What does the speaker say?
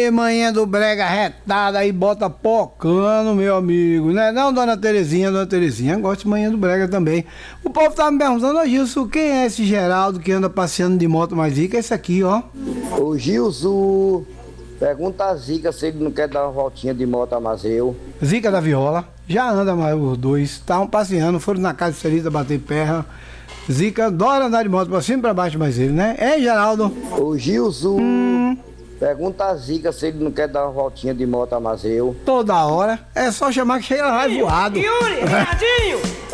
Ê, manhã do brega retada aí, bota pocando, meu amigo, né? Não, dona Terezinha gosta de manhã do brega também. O povo tá me perguntando, ô Gilson, quem é esse Geraldo que anda passeando de moto mais rica? É esse aqui, ó. Ô Gilson, pergunta a Zica se ele não quer dar uma voltinha de moto a Mazeu. Zica da Viola, já anda mais os dois, estavam passeando, foram na casa de Celita bater perna. Zica adora andar de moto pra cima e pra baixo, mais ele, né? É, Geraldo? Ô Gilson, pergunta a Zica se ele não quer dar uma voltinha de moto a Mazeu. Toda hora, é só chamar que chega lá e voado. Yuri, Ricardinho!